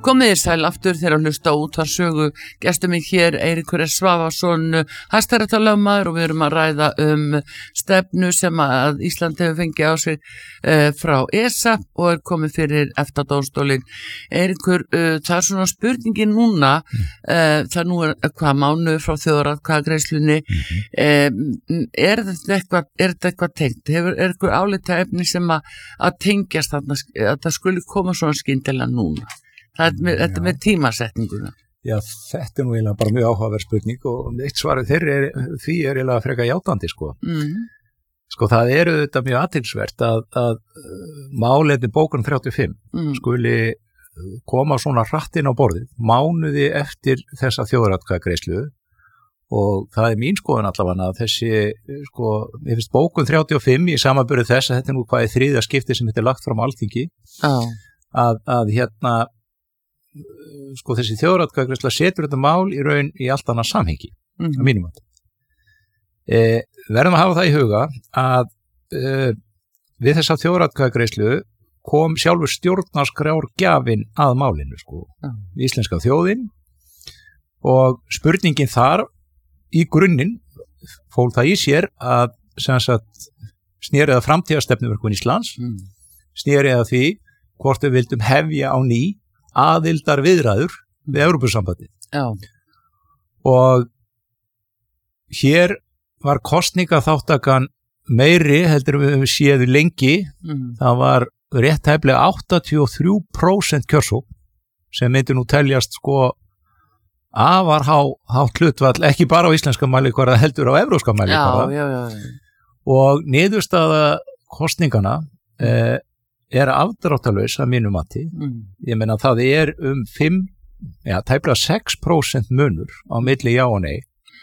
Komið þér sæl aftur þegar að hlusta út að sögu. Gestur mig hér Eiríkur S. Svavarsson, hæstaréttarlögmaður, og við erum að ræða stefnu sem að Ísland hefur fengið á sig frá ESA og er komið fyrir EFTA-dómstólinn. Eiríkur, það er svona spurningin núna, það nú hvað mánuður frá þjóðaratkvæðagreiðslunni, er þetta eitthvað tengt? Er eitthvað álitaefni sem að tengjast þarna, að það skuli koma svona skyndilega núna? Þetta með tímasetninguna. Já, þetta nú eiginlega bara mjög áhugaverð spurning og eitt svarið því er eiginlega frekar játandi, sko. Sko, það þetta mjög athyglisvert að málefni bókun 35 skuli koma svona hratt inn á borðið, mánuði eftir þessa þjóðaratkvæðagreiðslu, og það mín skoðun allavega að þessi, sko, ég finnst bókun 35 í samanburði þess að þetta nú hvað þriðja skipti sem þetta lagt fram á Alþingi, að hérna, sko, þessi þjóðaratkvæðagreiðsla setur þetta mál í raun í allt annað samhengi, að mínum að. Verðum að hafa það í huga að við þessa þjóðaratkvæðagreiðslu kom sjálfur stjórnarskrárgjafinn að málinu, sko, íslenska þjóðin, og spurningin þar í grunninn fól það í sér að sem sagt snerið að framtíðarstefnumörkun Íslands, snerið að því hvort við vildum hefja á ný aðildar viðræður við Evrópusambandið. Já. Og hér var kosningaþáttakan meiri heldur við séð lengi, það var rétt tæplega 83% kjörsókn, sem myndi nú teljast, sko, afar hátt hlutfall, ekki bara á íslenska mælikvarða heldur á evrópska mælikvarða. Já. Og niðurstaða kosningana afdráttarlaus að mínu mati. Ég meina það tæplega 6% munur á milli já og nei.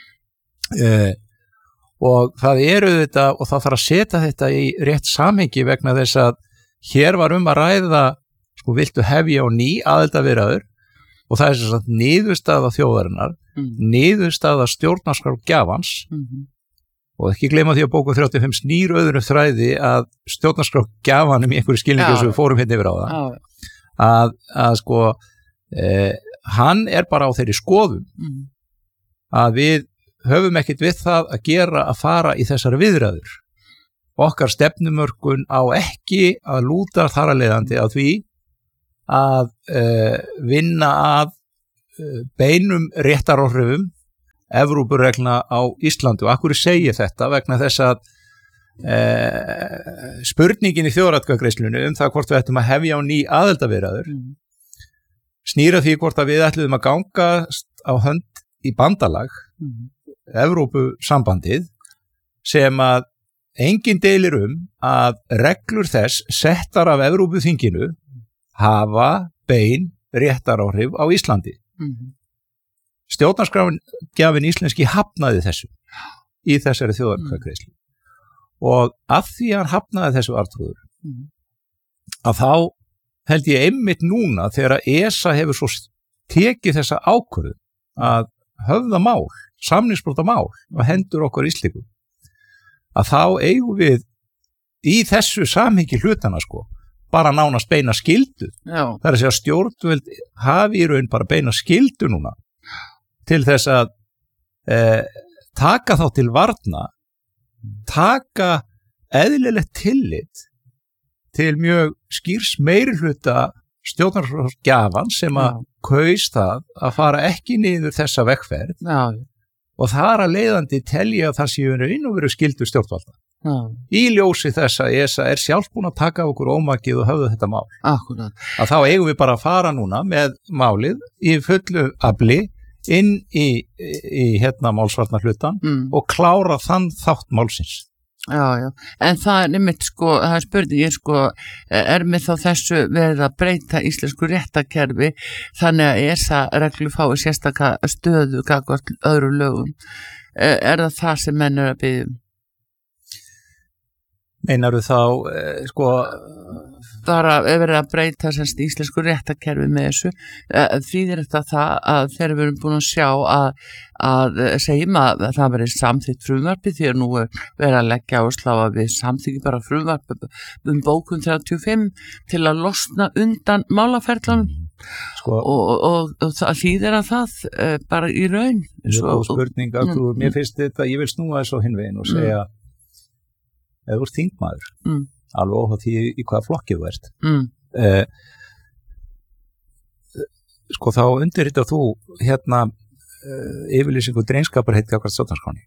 Og það þetta, og það þarf að setja þetta í rétt samhengi vegna þess að hér var að ræða, sko, viltu hefja á ný aðildarviðræður, og það sem sagt niðurstaða þjóðarinnar, niðurstaða stjórnarskrárgjafans, og ekki gleyma því að bókun 35 snýr öðrum þræði að stjórnarskrárgjafanum í einhverju skilningu sem við fórum hérna yfir á það, að sko, hann bara á þeirri skoðun að við höfum ekkert við það að gera að fara í þessari viðræður. Okkar stefnumörkun á ekki að lúta þar að leiðandi að því að vinna að beinum réttaráhrifum Evrópureglna á Íslandi. Og akkur segi þetta vegna þess að spurningin í þjóðaratkvæðagreiðslunni það hvort við ættum að hefja á ný aðildarviðræður snýra því hvort að við ætluðum að gangast á hönd í bandalag, Evrópusambandið, sem að engin deilir að reglur þess settar af Evrópuþinginu hafa bein réttaráhrif á Íslandi. Stjórnarskrárgjafinn íslenski hafnaði þessu í þessari þjóðaratkvæðagreiðslu, og af því að hann hafnaði þessu artrúður að þá held ég einmitt núna þegar ESA hefur svo tekið þessa ákvörðun að höfða mál, samningsbrota mál og hendur okkur Íslendingum, að þá eigum við í þessu samhengi hlutana, sko, bara nánast beina skyldu. Já. Það að segja stjórnvöld hafi í raun bara beina skyldu núna til þess að taka þá til varna, taka eðlilegt tillit til mjög skýrs meirihluta stjórnarskrárgjafans sem að kaus það að fara ekki niður þessa vegferð. Já. Og þar að leiðandi telja að það séu raun og veru skyldu stjórnvalda. Já. Í ljósi þess að ESA sjálf búin að taka okkur ómakið og höfða þetta mál. Akkurat. Að þá eigum við bara að fara núna með málið í fullu afli inn í hérna málsvarnarhlutan og klára þann þátt málsins. Já, en það nefnt, sko, það spurningin, sko, með þá þessu verið að breyta íslensku réttakerfi þannig að ESA reglu fái sérstaka stöðu gagnvart öðrum lögum. Það sem menn að biðja? Meinarðu þá, sko, bara verið að breyta íslensku réttakerfi með þessu, þýðir þetta það að þegar við erum búin að sjá að segjum að það verið samþykkt frumvarpi, því að nú verið að leggja áherslu á að við samþykjum bara frumvarpi bókun 35 til að losna undan málaferlanum. Sko, og það þýðir að það bara í raun spurning að mér finnst þetta, ég vil snúa þessu á hinn veginn og segja ef þú ert þingmaður alveg óháð því í hvaða flokki þú ert sko þá undirritar þú hérna yfirlýsingu drengskaparheit gagnvart stjórnarskránni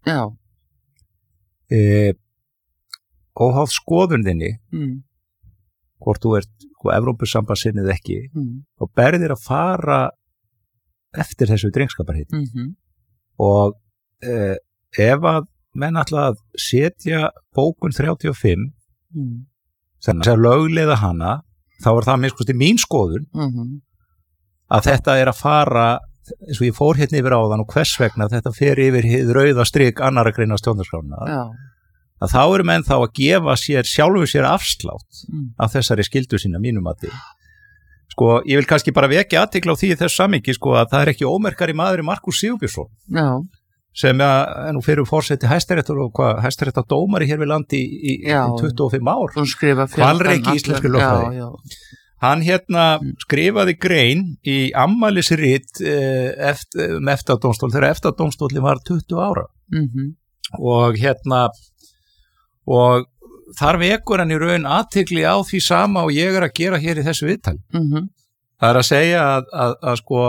óháð skoðunðinni hvort þú ert Evrópusambandssinnið ekki og berðir að fara eftir þessu drengskaparheit og ef að menn ætla að setja bókun 35 þannig að lögleiða hana þá er það minnst mín skoðun að þetta er að fara eins og ég fór hérna yfir áðan og hvers vegna þetta fer yfir hið rauða strik annarra greina stjórnarskrána að þá eru menn þá að gefa sjálfur sér afslátt af þessari skyldu sína mínum að því. Sko, ég vil kannski bara vekja athygli á því í þessu samhengi sko að það er ekki ómerkari maður Markús Sigurbjörnsson sem er nú fyrir forseti Hæstaréttar og Hæstaréttar dómari hér við landi í 25 ár. Hvalreki íslensku lögfræði. Hann hérna skrifaði grein í afmælisrit EFTA-dómstól þegar EFTA-dómstólinn var 20 ára og hérna og þar vekur hann í raun athygli á því sama og ég er að gera hér í þessu viðtali. Það er að segja að sko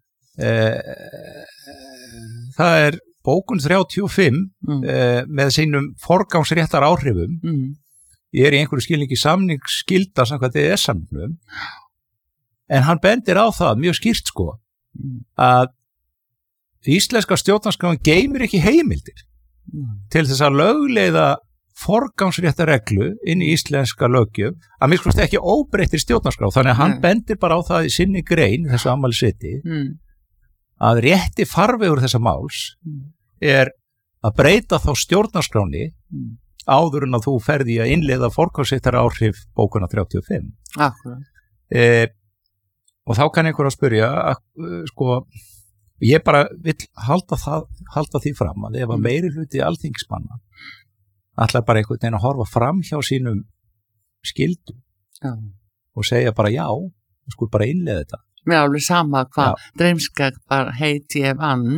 það er bókun 35 með sínum forgangsréttar áhrifum ég er í einhverju skilningi samningsskylda samkvæmt EES-samningnum en hann bendir á það mjög skýrt sko að íslenska stjórnarskráin geymir ekki heimildir til þess að lögleiða forgangsréttarreglu inn í íslenska löggjöf að miskunnast ekki óbreyttir stjórnarskrá þannig að hann bendir bara á það í sinni grein þessu afmælisriti að rétti farvegur þessa máls er að breyta þá stjórnarskráni áður en að þú ferði að innleiða forgangsréttaráhrif bókuna 35 og þá kann einhver að spyrja sko ég bara vill halda því fram að ef að meiri hluti alþingismanna ætlar bara einhvern veginn að horfa fram hjá sínum skildu og segja bara já, sko bara innleiða þetta. Mér er alveg sama hvað dreymskapar heiti ég vann.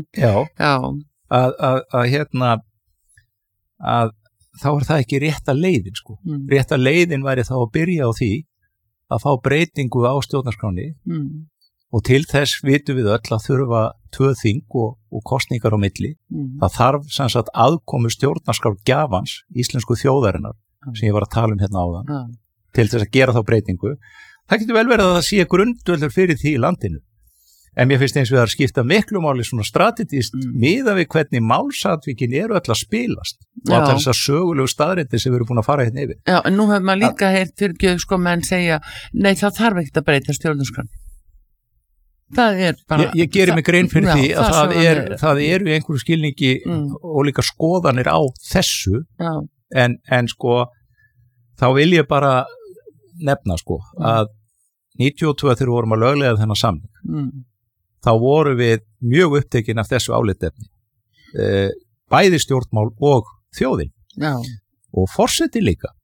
Að hérna að þá er það ekki rétta leiðin sko. Rétta leiðin væri þá að byrja á því að fá breytingu á stjórnarskráni og til þess vitum við öll að þurfa 2 þing og kosningar á milli. Það þarf sem sagt aðkomu stjórnarskrárgjafans íslensku þjóðarinnar sem ég var að tala hérna áðan til þess að gera þá breytingu. Það getur vel verið að það sé grundvöllur fyrir því í landinu. En mér finnst eins og það er skipta miklu máli svona strategist miðað við hvernig málsatvikin eru öll að spilast og allar þessar sögulegu staðreyndir sem við erum búin að fara hérna yfir. Já, en nú hefur maður líka heyrt fyrir sko menn segja, nei það þarf ekkert að breyta stjórnarskrán. Það er bara... Ég gerir mig grein fyrir því að það eru í einhverju skilningi ólíka skoðanir á þessu en sko þá vil ég bara nefna sko að 92 þegar við vorum að lögleiða þennan samning þá vorum við mjög upptekin af þessu álitefni bæði stjórnmál og þjóðin og forseti líka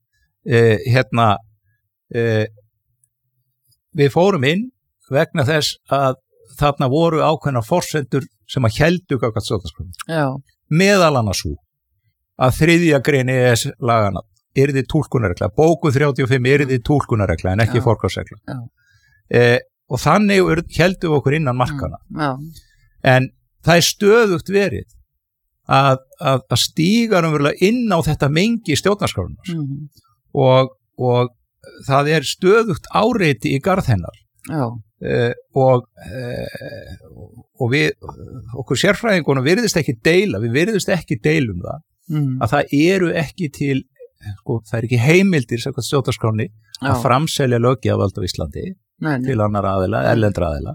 við fórum inn vegna þess að þarna voru ákveðnar forsendur sem að héldu gagnvart stjórnarskránni. Meðal annars svo að 3. grein EES-lagana yrði túlkunarregla, bókun 35 yrði túlkunarregla en ekki forgangsregla. Og þannig héldu okkur innan markana. En það er stöðugt verið að stíga inn á þetta mengi stjórnarskrárinnar og það er stöðugt áreiti í garð hennar. Og við okkur sérfræðingunum virðist ekki deila það að það eru ekki til sko, það er ekki heimildir samkvæmt stjórnarskráni að framselja löggjafavald á Íslandi til annar aðila, erlendra aðila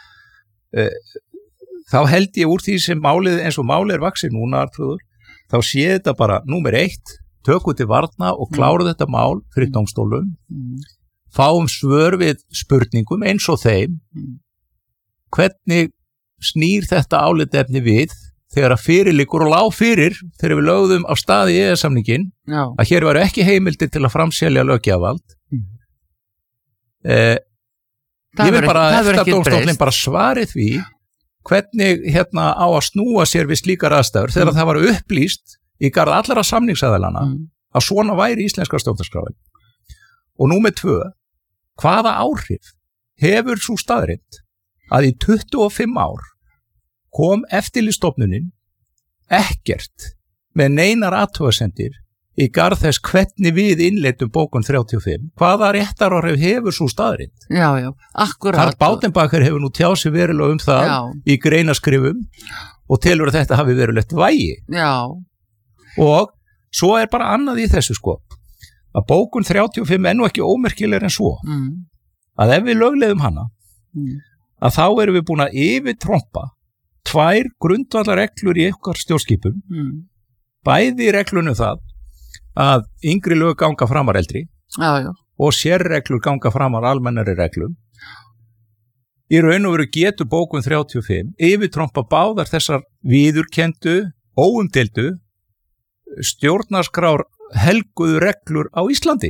þá held ég úr því sem málið eins og málið er vaxið núna þá sé þetta bara númer 1 tökum til varna og klára þetta mál fyrir dómstólum fáum svör við spurningum eins og þeim hvernig snýr þetta álitefni við þegar að fyrirliggur og lág fyrir þegar við lögðum á stað í EES-samningin að hér var ekki heimildir til að framselja löggjafavald Ég vil bara að EFTA-dómstóllinn bara svari því hvernig á að snúa sér við slíkar aðstæður þegar það var upplýst í garð allra samningsaðilana að svona væri íslenska stjórnarskráin. Og númer 2, hvaða áhrif hefur svo staðreynd að í 25 ár kom eftirlitsstofnunin ekkert með neinar athugasemdir í garð þess hvernig við innleiddum bókun 35. Hvaða réttaráhrif hefur svo staðreynd? Já, akkurat. Karl Baudenbacher hefur nú tjáð sig verulega það í greinaskrifum og telur að þetta hafi verulegt vægi. Já. Og svo bara annað í þessu að bókun 35 nú ekki ómerkilegur en svo að ef við lögleiðum hana að þá erum við búin að yfirtrompa 2 grundvallarreglur í okkar stjórnskipum bæði reglunum það að yngri lög ganga framar eldri og sérreglur ganga framar almennari reglum. Í raun og veru getur bókun 35 yfirtrompa báðar þessar viðurkendu, óumdeildu stjórnarskrár helguðu reglur á Íslandi.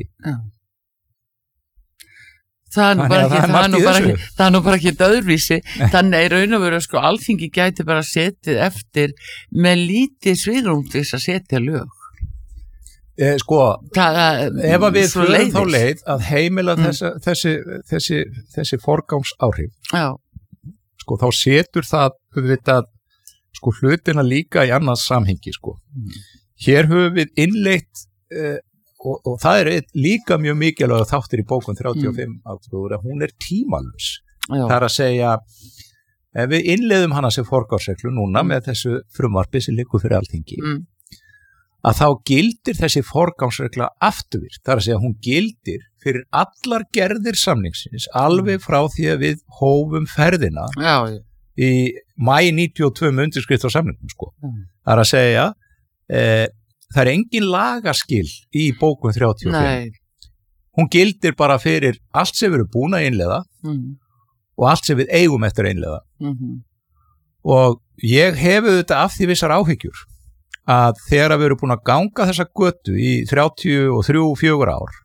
Það er nú bara ekki öðruvísi. Þannig í raun og veru Alþingi gæti bara setið eftir með lítið svigrúm til þess að setja lög. Ef að við förum þá leið að heimila þessi forgangsáhrif þá setur það hlutina líka í annað samhengi hér höfum við innleitt og það líka mjög mikilvæg þáttur í bókun 35 að hún tímalaus. Það að segja ef við innleiðum hana sem forgangsreglu núna með þessu frumvarpi sem liggur fyrir Alþingi að þá gildir þessi forgangsregla afturvirkt. Það að segja hún gildir fyrir allar gerðir samningsins alveg frá því að við hófum ferðina í maí 92 með undirskrift á samningum Það að segja það engin lagaskil í bókun 35. Nei. Hún gildir bara fyrir allt sem við erum búin að innleiða og allt sem við eigum eftir að innleiða. Og ég hef þetta af því vissar áhyggjur að þegar við erum búin að ganga þessa götu í 33-4 ár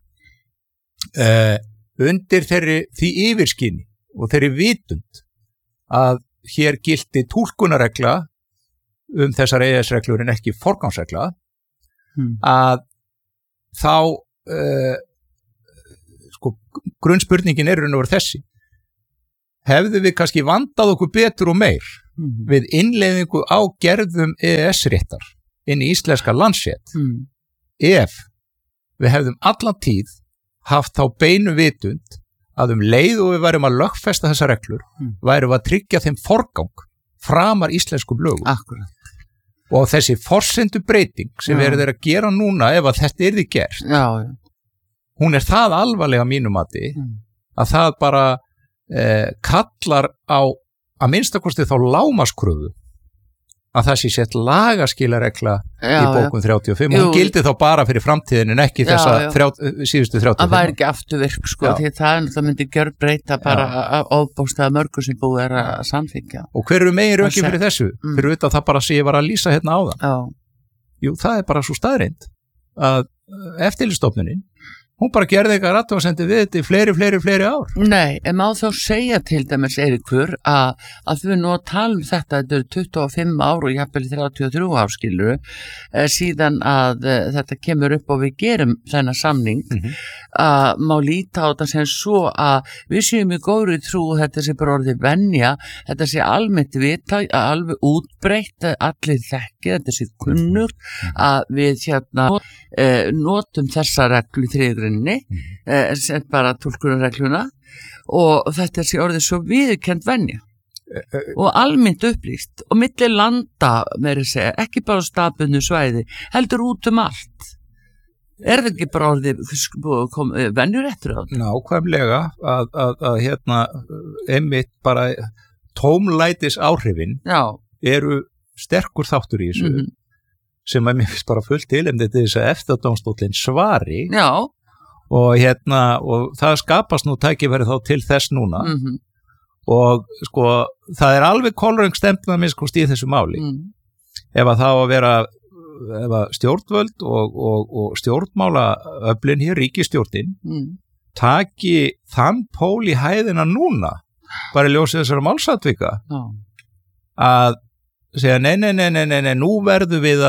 undir því yfirskinni og þeirri vitund að hér gildi túlkunarregla þessar EES-reglur en ekki forgangsregla að þá grunnspurningin raun og veru þessi hefðu við kannski vandað okkur betur og meir við innleiðingu á gerðum EES-réttar inn í íslenska landsrétt ef við hefðum allan tíð haft þá beinu vitund að leið og við værum að lögfesta þessar reglur værum að tryggja þeim forgang framar íslenskum lögum. Akkurat. Og þessi forsendu breyting sem verið að gera núna ef að þetta yrði gert hún það alvarlega mínum mati að það bara kallar á að minnstakosti þá lágmarkskröfu að það sé sett lagaskilaregla í bókun 35 hún gildi þá bara fyrir framtíðin en ekki þessa síðustu 35. Það væri ekki afturvirk því það myndi gjörbreyta bara ofbókstæða mörgur sem búið að samþykkja. Og hver eru megin rökin fyrir þessu? Fyrir utan það bara sem ég var að lýsa hérna áðan. Jú, það bara svo staðreynd að eftirlitsstofnunin hún bara gerði eitthvað athugasemdir við þetta í fleiri ár. Nei, en má þá segja til dæmis Eiríkur að við nú að tala þetta eru 25 ár og jafnvel 33 ár skilur síðan að þetta kemur upp og við gerum þennan samning að má líta á þetta sem svo að við séum í góðri trú þetta sé bara orðið venja, þetta sé almennt vita, alveg útbreytt allir þekki, þetta sé kunnugt að við notum þessa reglu í þriðgrinni sem bara túlkunarregluna og þetta sé orðið svo viðurkennd venja og almennt upplýst og milli landa meiri segja, ekki bara staðbundnu svæði heldur út allt. Það ekki bara orðið venjuréttur á þetta? Nákvæmlega að einmitt bara tómlætis áhrifin eru sterkur þáttur í þessu sem að mér finnst bara fullt til þetta þess að EFTA-dómstóllinn svari og það skapast nú tækifæri þá til þess núna og það alveg kolröng stefna minnst í þessu máli ef að það að vera ef að stjórnvöld og stjórnmálaöflin hér ríkisstjórnin taki þann pól í hæðina núna, bara í ljósi þessara málsatvika, að segja nei, nú verðum við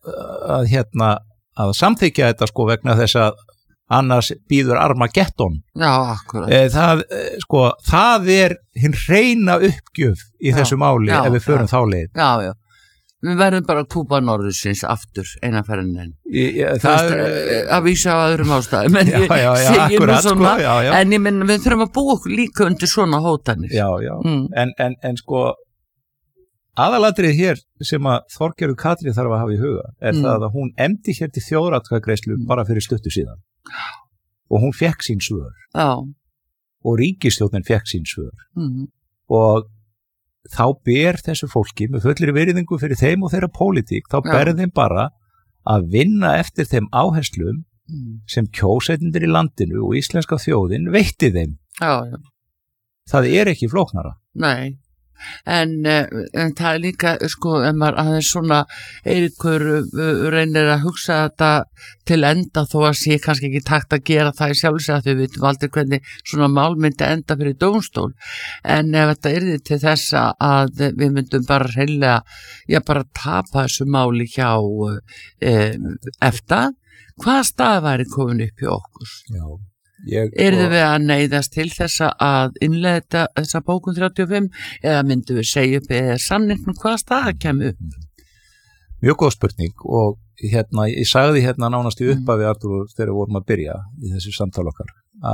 að samþykja þetta sko vegna þess að annars býður Armageddon. Já, akkurat. Það hinn hreina uppgjöf í þessu máli ef við förum þá leið. Já. Við verðum bara að kúpa norðursins aftur eina ferðin að vísa á öðrum ástæðum en ég segi nú svona en ég menn við þurfum að búa okkur líka undir svona hótanir. En sko aðalatrið hér sem að Þorgerður Katrín þarf að hafa í huga það að hún efndi hér til þjóðaratkvæðagreiðslu bara fyrir stuttu síðan og hún fekk sín svör og ríkisstjórnin fekk sín svör og þá ber þessu fólki með fullri virðingu fyrir þeim og þeirra pólitík, þá ber þeim bara að vinna eftir þeim áherslum sem kjósendur í landinu og íslenska þjóðin veitti þeim. Það ekki flóknara. Nei, en það líka, sko, ef maður aðeins svona Eiríkur reynir að hugsa þetta til enda þó að sé kannski ekki takt að gera það í sjálfsög að þau vitum aldrei hvernig svona mál myndi enda fyrir dómstól en ef þetta yrði til þess að við myndum bara hreinlega bara tapa þessu máli hjá EFTA, hvaða stað væri komin upp hjá okkur? Yrðu við að neyðast til þess að innleiða þessa bókun 35 eða myndum við segja upp eða samningum hvaða staða kemur upp? Mjög góð spurning og ég sagði nánast í upphafi Artúr þegar við vorum að byrja í þessu samtali okkar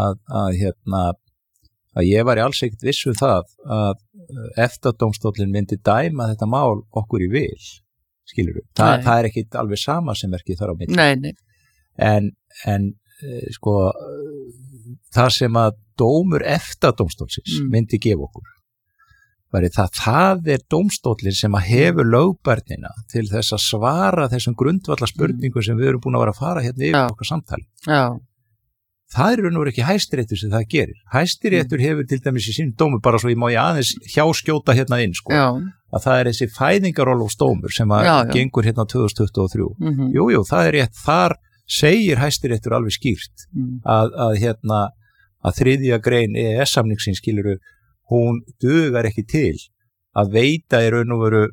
að ég var alls ekkert viss það að EFTA-dómstóllinn myndi dæma þetta mál okkur í vil, skilurðu. Það ekkert alveg sama sem ekki þar á milli. Nei. En sko það sem að dómur EFTA-dómstólsins myndi gefa okkur væri það dómstóllinn sem að hefur lögbærnina til þess að svara þessum grundvallar spurningum sem við erum búin að vera að fara hérna yfir okkar samtali. Það nú ekki Hæstiréttur sem það gerir. Hæstiréttur hefur til dæmis í sín dómur bara svo ég má aðeins hjáskjóta hérna inn sko, að það þessi fæðingarorlofsdómur sem að gengur hérna 2023. Jú, það rétt, þar segir Hæstiréttur alveg skýrt að þriðja grein EES-samningsins skiluru, hún dugar ekki til að veita í raun og veru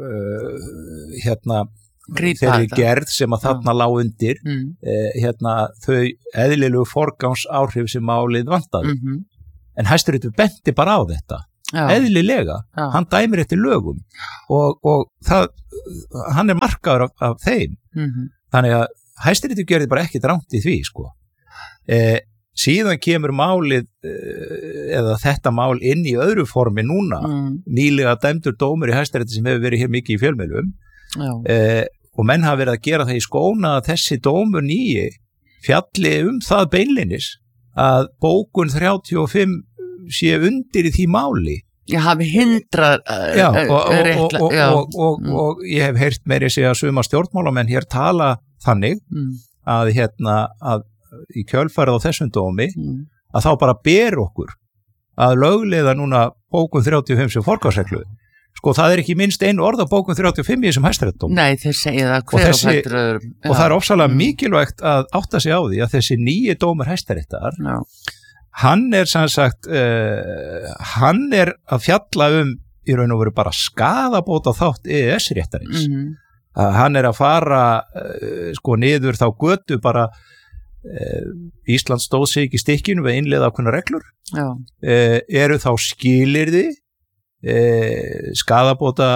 þeirri gerð sem að þarna lá undir þau eðlilegu forgangsáhrif sem málið vantaði. En Hæstiréttur benti bara á þetta eðlilega, hann dæmir eftir lögum og hann markaður af þeim. Þannig að Hæstiréttur gerði bara ekkert rangt í því sko. Síðan kemur málið eða þetta mál inn í öðru formi núna, nýlega dæmdur dómur í Hæstirétti sem hefur verið hér mikið í fjölmiðlum og menn hafa verið að gera það í skóna að þessi dómur nýji fjalli það beinlinis að bókun 35 sé undir í því máli. Ég hafi hindrað og ég hef heyrt meiri segja að suma stjórnmálamenn hér tala þannig að í kjölfarið á þessum dómi að þá bara ber okkur að lögleiða núna bókun 35 sem forgangsreglu. Sko það ekki minnst einu orð á bókun 35 í þessum Hæstaréttardómi. Nei, þeir segja það hver og fættur öðrum. Og það ofsalega mikilvægt að átta sig á því að þessi nýji dómur Hæstaréttar hann sem sagt hann að fjalla í raun og veru bara skaðabóta þátt EES-réttarins. Hann að fara sko niður þá götu bara Ísland stóð sig ekki í stikkinu við innleiða ákveðnar reglur. Eru þá skilyrði skaðabóta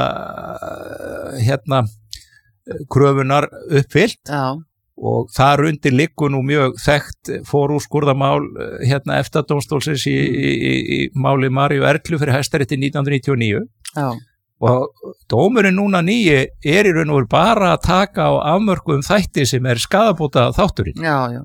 kröfunar uppfyllt og þar undir liggur nú mjög þekkt forúrskurðamál EFTA-dómstólsins í máli Maríu Erlu fyrir Hæstarétti 1999 og dómurinn núna nýji í raun og veru bara að taka á afmörkuðum þætti sem skaðabóta þátturinn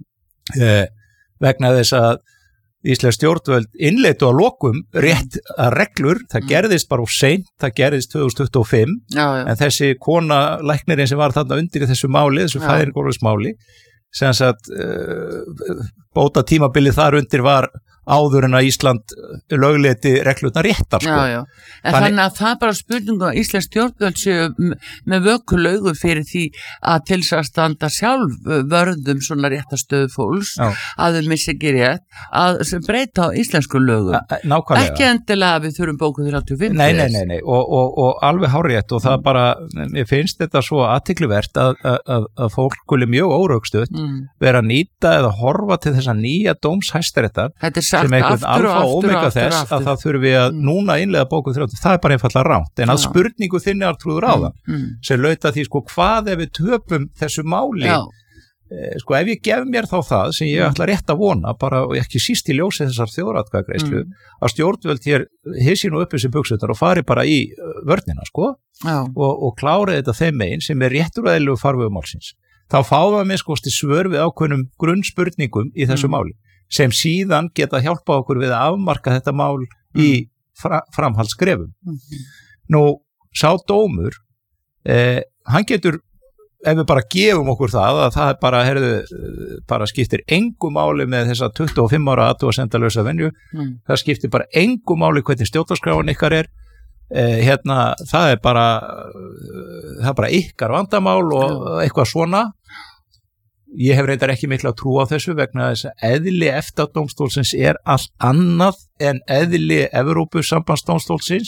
vegna þess að íslensk stjórnvöld innleitu að lokum rétt að reglur, það gerðist bara seint, það gerðist 2025 en þessi kona læknirinn sem var þarna undir í þessu máli, þessu fæðingarorlofsmáli sem sagt bóta tímabilið þar undir var áður en að Ísland lögleiti reglurnar réttar sko. Já. En þannig að það er bara spurningum að Íslensk stjórnvöld séu með vökulaugu fyrir því að til þess að standa sjálf vörðum svona réttastöðu fólks að þau missi ekki rétt að breyta á íslensku lögum. Nákvæmlega. Ekki endilega að við þurfum bókuð 35. Nei. Og alveg hárrétt og það bara, mér finnst þetta svo athyglisvert að fólk skuli mjög órökstutt vera að nýta eða horfa til þessa nýja dóms Hæstaréttar sem einhvern alfa og omega þess að það þurfi að núna innlega bókuð 30, það er bara einfallega ránt en að spurningu þinni Arnþrúður áðan sem lauta því sko hvað ef við töpum þessu máli sko ef ég gef mér þá það sem ég ætla rétt að vona bara og ekki síst í ljósi þessar þjóðaratkvæðagreiðslu að stjórnvöld hér hissi nú upp þessi buxurnar og fari bara í vörnina sko og klári þetta þeim megin sem er réttur og eðlilegu farvegu málsins þá fáum við með skosti svör við ákveðnum grunnspurningum í þessu máli sem síðan geta hjálpa okkur við að afmarka þetta mál í framhaldsskrefum. Nú, sá dómur, hann getur, ef við bara gefum okkur það, að það bara, bara skiptir engu máli með þessa 25 ára athugasemdalausa venju, það skiptir bara engu máli hvernig stjórnarskráin ykkar það er bara ykkar vandamál og eitthvað svona. Ég hef reyndar ekki mikla trú á þessu vegna þess að eðli EFTA-dómstólsins er allt annað en eðli Evrópusambandsdómstólsins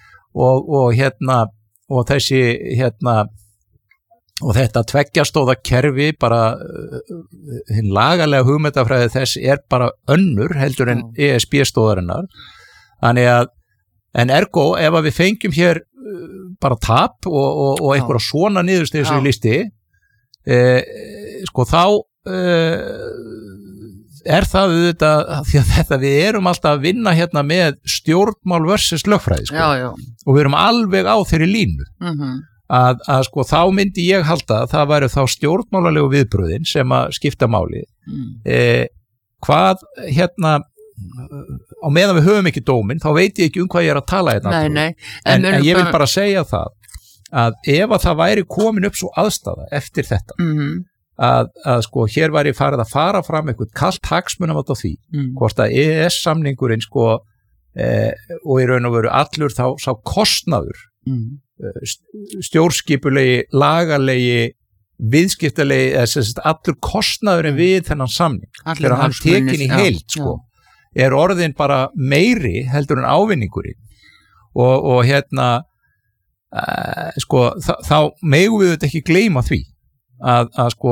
og þessi og þetta tveggjastóða kerfi bara hinn lagalega hugmyndafræði þess er bara önnur heldur en ESB-stóðarinnar þannig að en ergo ef að við fengjum hér bara tap og einhverja svona niðurstöðu sem við listi sko þá er það auðvitað því að þetta við erum alltaf að vinna hérna með stjórnmál versus lögfræði sko. Og við erum alveg á þeirri línu að sko þá myndi ég halda að það væri þá stjórnmálalegu viðbröðin sem að skipta máli hvað á meðan við höfum ekki dóminn þá veit ég ekki hvað ég er að tala hérna en ég vil bara segja það að ef að það væri komin upp svo aðstaða eftir þetta að sko hér væri farið að fara fram eitthvað kalt hagsmunamat á því hvort að EES-samningurinn sko og í raun og veru allur þá sá kostnaður stjórnskipulegi, lagalegi viðskiptalegi, allur kostnaðurinn við þennan samning þegar hann tekin í heild sko er orðin bara meiri heldur en ávinningurinn og sko þá megum við þetta ekki gleyma því að sko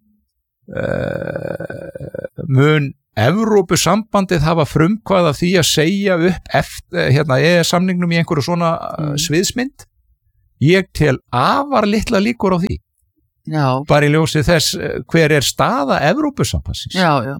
mun Evrópusambandið hafa frumkvæði af því að segja upp eftir samningnum í einhverju svona sviðsmynd ég tel afar litla líkur á því bara í ljósi þess hver er staða Evrópusambandsins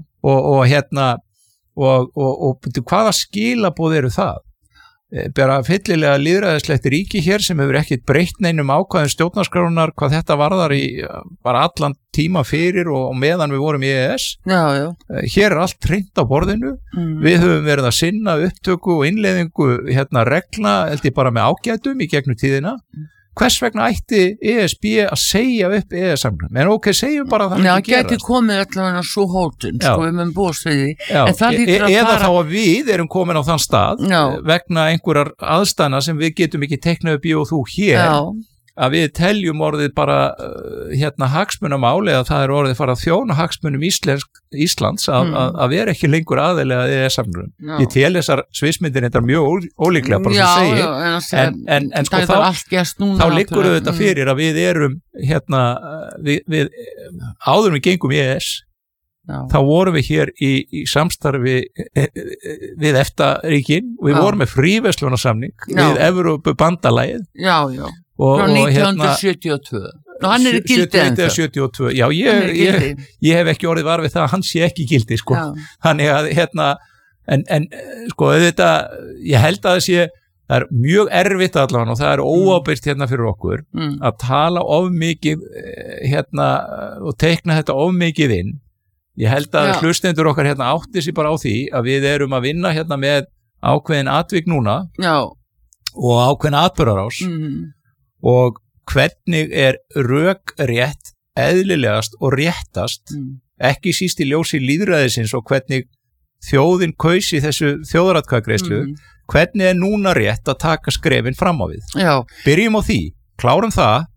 og hvaða skilaboð eru það bara fyllilega lýðræðislegt ríki hér sem hefur ekkit breytt neinum ákvæðum stjórnarskrárinnar hvað þetta varðar í bara allan tíma fyrir og meðan við vorum í EES hér er allt hreint á borðinu við höfum verið að sinna upptöku og innleiðingu reglna held ég bara með ágætum í gegnum tíðina hvers vegna ætti ESB að segja upp EES-samningnum en ok, segjum bara það ekki gerast gæti komið allavega svo hótun sko við mögum búast við því eða þá að við erum komin á þann stað vegna einhverjar aðstæðna sem við getum ekki teiknað upp í og þú hér að við teljum orðið bara hagsmunamál eða það er orðið fara að þjóna hagsmunum Íslands að vera ekki lengur aðeinslega EES-samningnum. Ég tel þessar sviðsmyndir þetta mjög ólíklega bara sem segi en sko þá liggur þetta fyrir að við erum við áður við gengum í EES þá vorum við hér í samstarfi við EFTA-ríkin og við vorum með fríverslunarsamning við Evrópubandalagið frá 1972 og hann er í gildi ennþá 72, já ég hef ekki orðið var við það að hann sé ekki gildi sko þannig að en sko þetta ég held að það er mjög erfitt allavega og það er óábyrgt fyrir okkur að tala of mikið og teikna þetta of mikið inn ég held að hlustendur okkar átti sig bara á því að við erum að vinna með ákveðin atvik núna og ákveðin atburðarás og hvernig er rökrétt, eðlilegast og réttast ekki síst í ljósi lýðræðisins og hvernig þjóðin kaus í þessu þjóðaratkvæðagreiðslu, hvernig núna rétt að taka skrefin fram á við. Já. Byrjum á því, klárum það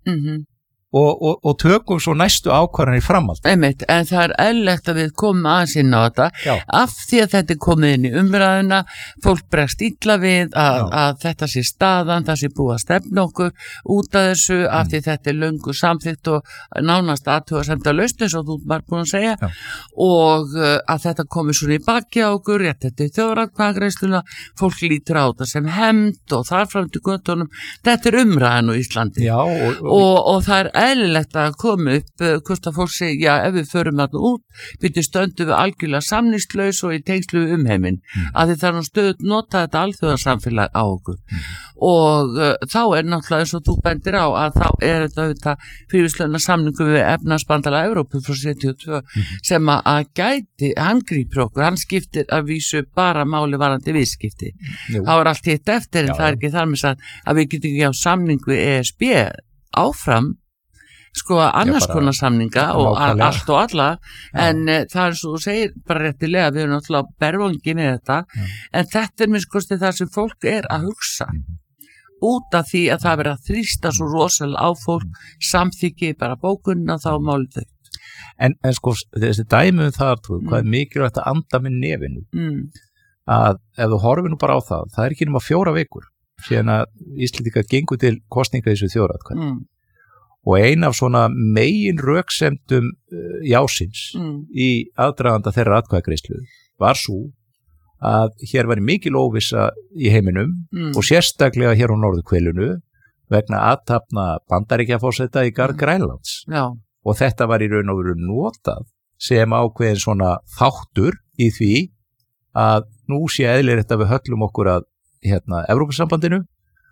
og tökum svo næstu ákvarðanir framhald. Einmitt, en það eðlilegt að við komum aðeins inn á þetta. Já. Af því að þetta komið inn í umræðuna, fólk bregst illa við að þetta sé staðan, það sé búið að stefna okkur út af þessu, af því þetta löngu samþykkt og nánast athugasemdalaust eins og þú var búin að segja. Já. Og að þetta komið svona í baki á okkur, rétt þetta þjóðaratkvæðagreiðsluna, fólk lítur á þetta sem hefnd og þar fram til göttunum. Þetta umræðan á Íslandi. Já, og það eðlilegt að koma upp hvort að fólk segja, já, ef við förum þarna út byrju stöndu við algjörlega samningslaus og í tengslu heiminn að þið þarf stöðut nota þetta alþjóðarsamfélag á okkur og þá náttúrulega eins og þú bendir á að þá þetta auðvitað fríverslunarsamningur samningu við efnahagsbandalag Evrópu frá 72 sem að gæti, hann grípur okkur, hann skiptir að vísu bara máli varandi viðskipti. Þá allt hitt eftir en það ekki þar með að við getum ekki á samningu ESB áfram sko annars konar samninga og allt og alla en það er svo þú segir bara réttilega við erum náttúrulega berfangi með þetta en þetta mér skoðst það sem fólk að hugsa út af því að það verið að þrýsta svo rosalega á fólk samþykki bara bókunna þá málið þau en sko þessi dæmi það hvað mikilvægt að anda með nefinu að ef þú horfir nú bara á það ekki nema 4 vikur síðan að Íslendingar gengu til kosninga þessu þjóðaratkvæði og ein af svona megin röksemdum jásins í aðdraganda þeirra atkvæðagreiðslu var svo að hér væri mikil óvissa í heiminum og sérstaklega hér á norðurhvelinu vegna athafna Bandaríkjaforseta í garð Grænlands og þetta var í raun og veru notað sem ákveðin svona þáttur í því að nú sé eðlilegt að við höllum okkur að Evrópusambandinu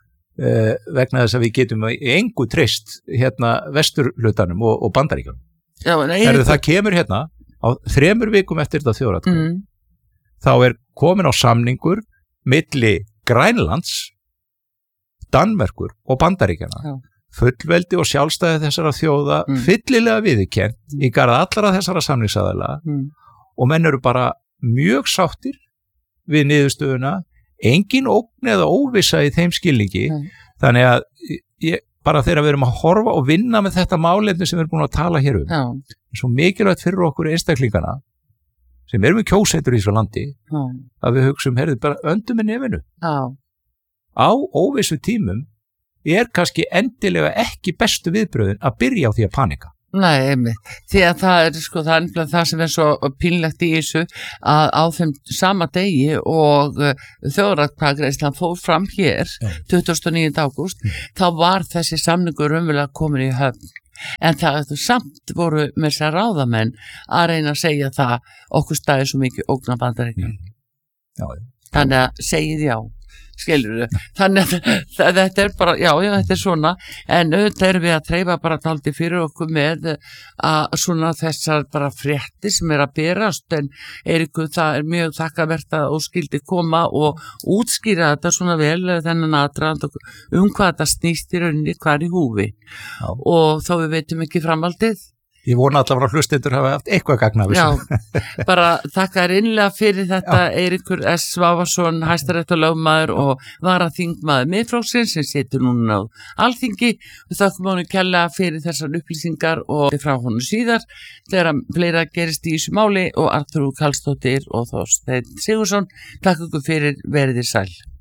vegna þess að við getum engu treyst vesturhlutanum og Bandaríkjunum. Það kemur á 3 vikum eftir þetta þjóðaratkvæði. Þá komin á samningur milli Grænlands, Danmerkur og Bandaríkjana. Fullveldi og sjálfstæði þessara þjóða fyllilega viðurkennt í garð allra þessara samningsaðila og menn eru bara mjög sáttir við niðurstöðuna engin ógn eða óvissa í þeim skilningi þannig að bara þegar við erum að horfa og vinna með þetta málefni sem við erum búin að tala hér svo mikilvægt fyrir okkur einstaklingana sem erum við kjósendur í þessu landi að við hugsum, bara öndum með nefinu á óvissu tímum kannski endilega ekki bestu viðbröðin að byrja á því að panika. Nei, einmitt. Því að það er það sem svo pínlegt í þessu að á þeim sama degi og þjóðaratkvæðagreiðslan fór fram hér 29. ágúst þá var þessi samningur raunverulega komin í höfn en það samt voru með þess að ráðamenn að reyna að segja það okkur staðir svo mikið ógna Bandaríkjunum. Þannig að segið já. Skilur þau, þannig að þetta bara, þetta svona, en auðvitað erum við að treyfa bara taldi fyrir okkur með að svona þessar bara fréttir sem að berast, en Eiríkur það mjög þakkarvert að skildi koma og útskýra þetta svona vel þennan aðdragand hvað þetta snýst í rauninni hvar í húfi og þá við veitum ekki framhaldið. Ég vona allavega að hlustendur hafa haft eitthvað gagn af þessu. Já, bara þakka þér innlega fyrir þetta Eiríkur S. Svavarsson, hæstaréttarlögmaður og varaþingmaður Miðflokksins sem situr núna á Alþingi. Við þakkum honum kærlega fyrir þessar upplýsingar og frá honum síðar þegar fleira gerist í þessu máli og Arnþrúður Karlsdóttir og Þorsteinn Sigurðsson. Takk ykkur fyrir, verið þér sæl.